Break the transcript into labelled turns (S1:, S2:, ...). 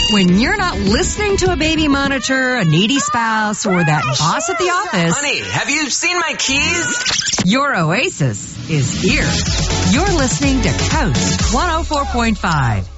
S1: When you're not listening to a baby monitor, a needy spouse, or that boss at the office.
S2: Honey, have you seen my keys?
S1: Your oasis is here. You're listening to Coast 104.5.